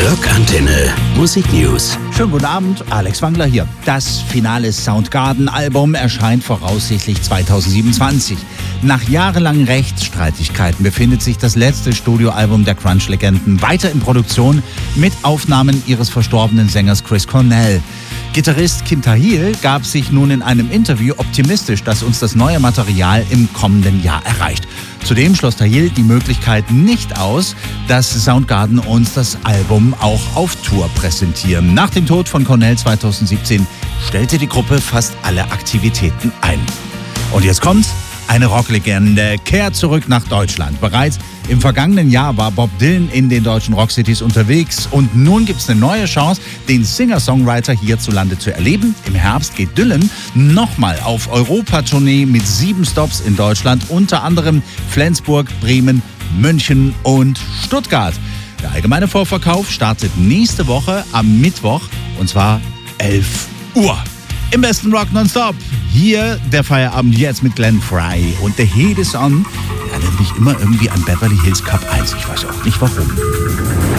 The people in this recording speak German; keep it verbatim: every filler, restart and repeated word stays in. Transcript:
Rockantenne Musik News. Schönen guten Abend, Alex Wangler hier. Das finale Soundgarden-Album erscheint voraussichtlich zweitausendsiebenundzwanzig. Nach jahrelangen Rechtsstreitigkeiten befindet sich das letzte Studioalbum der Grunge-Legenden weiter in Produktion mit Aufnahmen ihres verstorbenen Sängers Chris Cornell. Gitarrist Kim Thayil gab sich nun in einem Interview optimistisch, dass uns das neue Material im kommenden Jahr erreicht. Zudem schloss Thayil die Möglichkeit nicht aus, dass Soundgarden uns das Album auch auf Tour präsentieren. Nach dem Tod von Cornell zweitausendsiebzehn stellte die Gruppe fast alle Aktivitäten ein. Und jetzt kommt's. Eine Rocklegende kehrt zurück nach Deutschland. Bereits im vergangenen Jahr war Bob Dylan in den deutschen Rockcities unterwegs und nun gibt es eine neue Chance, den Singer-Songwriter hierzulande zu erleben. Im Herbst geht Dylan nochmal auf Europatournee mit sieben Stops in Deutschland, unter anderem Flensburg, Bremen, München und Stuttgart. Der allgemeine Vorverkauf startet nächste Woche am Mittwoch und zwar elf Uhr. Im besten Rock nonstop. Hier der Feierabend jetzt mit Glenn Frey. Und der Heat is on. Der erinnert mich immer irgendwie an Beverly Hills Cup eins. Ich weiß auch nicht warum.